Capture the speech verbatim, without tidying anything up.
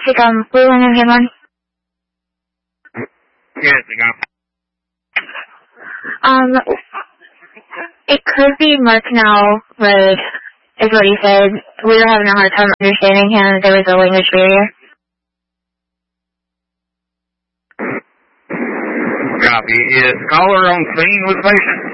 Chị cầm Blue and him on? Yes, I got. Um, it could be Marknell Road, is what he said. We were having a hard time understanding him. There was a language barrier. Copy. Is caller on scene with patient?